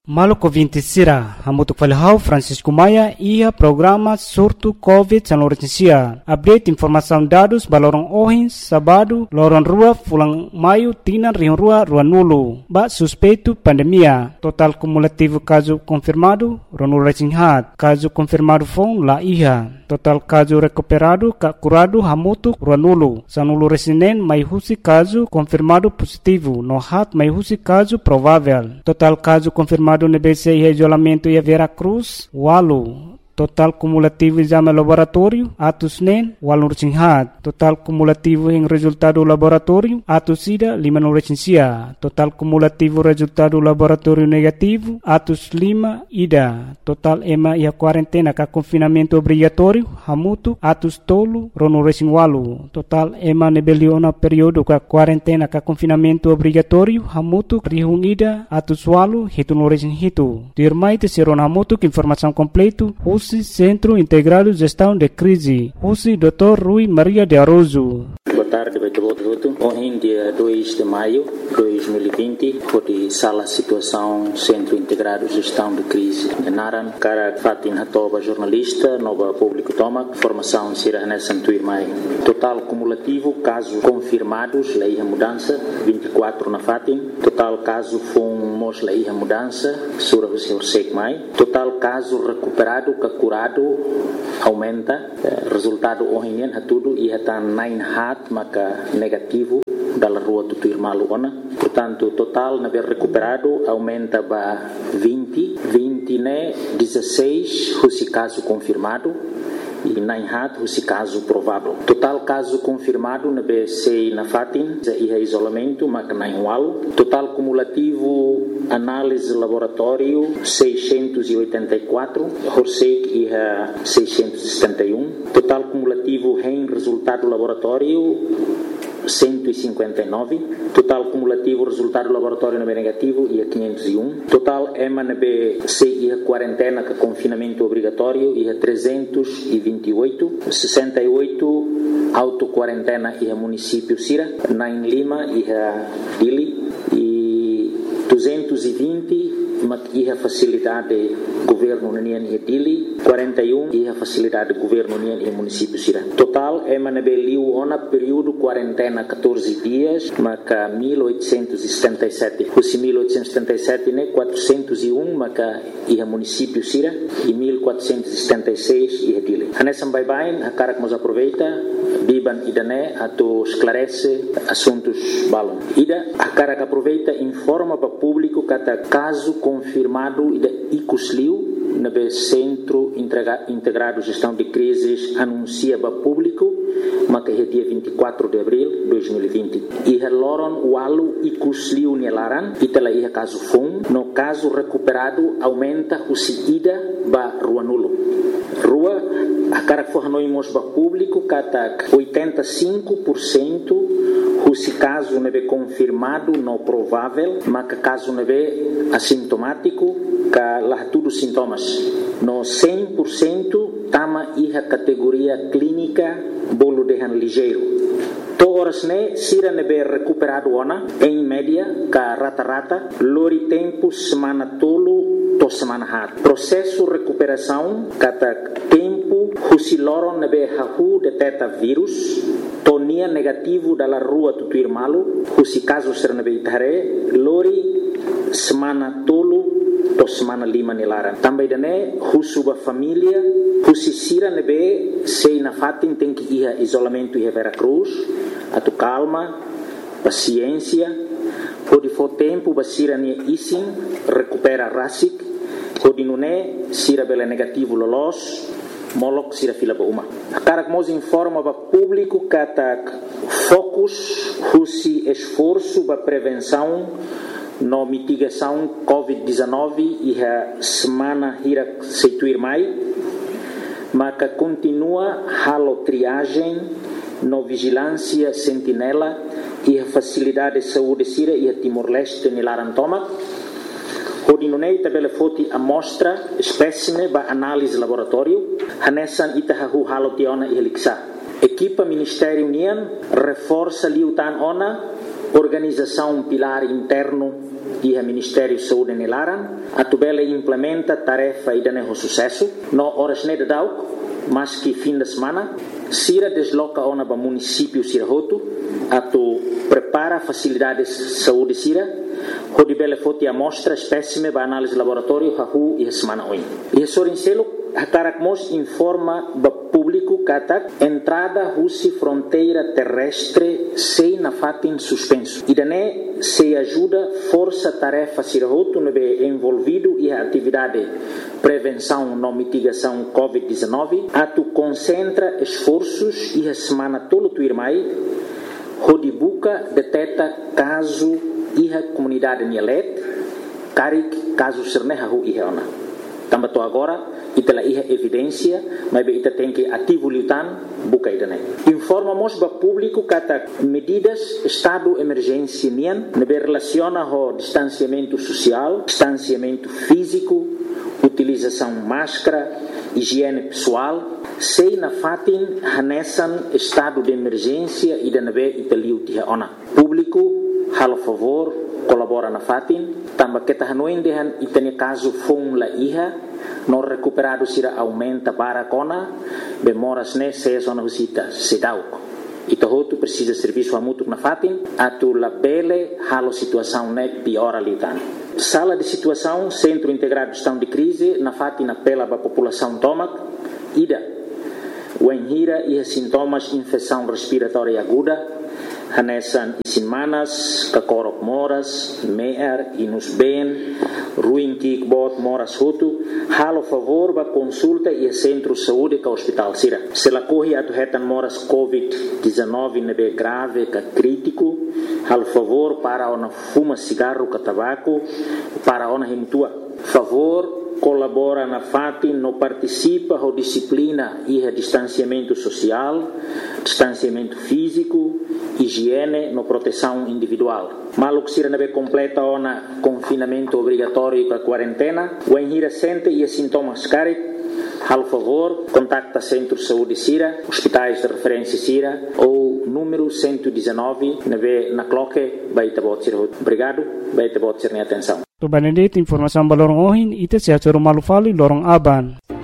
Maluco 20 sira, hamutuk falhau Francisco Maia ia programa surto COVID São Lourenço. Update informação dados balorong ohin sabado lorong rua fulang maio tinan rion rua nulu. Ba suspeito pandemia. Total cumulativo caso confirmado ronul recinghat. Caso confirmado fon la iha. Total caso recuperado curado hamutuk nulu. Sanulu resinen mai husi caso confirmado positivo. No hat mai husi caso provável. Total caso confirmado no BC e isolamento e Vera Cruz, walu. Total cumulativo exame laboratório, atos nen, walu recinghat. Total cumulativo em resultado laboratório, atos ida, 5 no recensia. Total cumulativo resultado laboratório negativo, atos 5 ida. Total ema e a quarentena ka confinamento obrigatório, hamutu, atos tolo, rono recing walu. Total ema nebeliona período ka quarentena ka confinamento obrigatório, hamutu, rihung ida, atos walu, hitu no recing hitu. Dirmai te seron hamutu que informação completo, Centro Integrado de Gestão de Crise, Dr. Rui Maria de Araujo. Boa tarde, Beto. Ontem, dia 2 de maio de 2020, foi sala situação Centro Integrado de Gestão de Crise de Naran. Cara Fatin Hatoba, jornalista, nova público toma, formação Sira Hanessan Tuirmai. Total cumulativo, casos confirmados, lei a mudança, 24 na Fatin. Total caso fomos lei a mudança, Sura Hussein Mai. Total caso recuperado, curado, aumenta. Resultado ontem, tudo, e está 9 hat, maka negativo dalla rua do Tuirmalu ona. Portanto, total na ver recuperado aumenta para 20 né 16 esse caso confirmado e 9 hat esse caso provável. Total caso confirmado na BC na Fatin e isolamento maka 9 wal. Total cumulativo análise laboratório 684, Horsek e 671. Total cumulativo em resultado laboratório 159. Total cumulativo resultado laboratório negativo e 501. Total MNB e a quarentena com confinamento obrigatório e 328. 68 auto-quarentena e a município Sira, 9 Lima e a Dili e 220 e a facilidade governo União e Dili, 41 e a facilidade governo União e município Sira. Total MNB liu ona período quarentena 14 dias, maca 1877. Os 1877 né 401 maca e a município Sira e 1476 e a Dili. Hanesam bye-bye, a cara que nos aproveita, biban idane ato esclarece assuntos balon. Ida a cara que aproveita informa para público cada caso confirmado ida icusliu na Centro Integrado de Gestão de Crises anuncia para público maka dia 24 de abril 2020 e loron walu icusliu nelaran itala ia caso fon no caso recuperado aumenta o ida ba rua nulo rua a cara que fornoimos para público kata 85% esse caso neve confirmado não provável, mas caso neve assintomático, que lá tudo sintomas. No 100% tama iha categoria clínica bolo dehan ligeiro. Toras ne sira neve recuperado ona em média ka rata-rata lori tempo semana tolo to semana hat. Processo recuperação kata tempo husiloron neve hahu deteta vírus tonia negativo dalla rua do Tuirmalu, husi caso ser neve itare lori semana tolo to semana 5 nilaran. Também dane husuba família husi sira neve sei na Fatin tem que ir isolamento e Vera Cruz, atu calma, paciência, pode for tempo basira ne isin recupera rasik, pode nune sira bela negativo lolos molok sira fila ba uma. A cara que nos informa para público que focus husi esforço para prevenção no mitigação COVID-19 e a semana hira seituir mai, mas que continua halo triagem no vigilância sentinela e a facilidade de saúde sira e a Timor-Leste nilaran toma. Hodinunei tabela foti amostra espécime ba análise laboratório hanesan itahahu halo tiona e heliksa. Equipa Ministério União reforça liutan ona organização pilar interno e o Ministério de Saúde nelaran, a tubela implementa tarefa e dane sucesso, no horas ne dadau, mas que fim de semana, Sira desloca ona para município Sirahoto, a tu prepara facilidades de saúde Sira, onde bela foto amostra espécime para análise laboratório hahu e semana oi. E sorincelo Hakarakmos informa para público que entrada russi fronteira terrestre sem na fatin suspenso. E daí se ajuda força tarefa Sirahoto nebe envolvido e a atividade prevenção e mitigação COVID-19 a tu concentra esforços e a semana todo tu irmai onde buca detecta caso e a comunidade nielet carik caso serneha hu e ona. Também agora ita iha evidência, mas ita tem que ativo lutan buka ita nei. Informamos para público que medidas estado emergência nian nebe relaciona ho distanciamento social, distanciamento físico, utilização máscara, higiene pessoal, sei na fatin hanesan estado de emergência e da nebe ita liu tiha ona. Público halo favor colabora na fatin, também que tahanoin dehan itane caso fong la iha no recuperado sira aumenta para kona bemoras ne se zona visita sedauk ito hotu precisa serviço a mútuo na fatin atu la bele halo situação ne piora litan sala de situação centro integrado de gestão de crise na fatin apela para a população tomac ida wenhira e sintomas infecção respiratória aguda hanesan isinmanas, kakorok moras, meer, inus ben, ruim kikbot moras hutu, halo favor ba consulta e centro de saúde ka hospital sira. Se la corre atu hetan moras COVID-19 nebe grave ka crítico, halo favor para ona fuma cigarro ka tabaco, para ona himtua. Favor colabora na fatin, no participa ho disciplina e a distanciamento social, distanciamento físico, higiene, no proteção individual. Malo que sira nebe completa ona confinamento obrigatório para quarentena, o enhira sente e sintomas carit, hal favor, contacta Centro de Saúde Sira, hospitais de referência Sira, ou número 119, nebe na cloque, baita bot sira. Obrigado, baita bot sira atenção. Tu banedit informação balorong ohin ite sia malu fali lorong aban.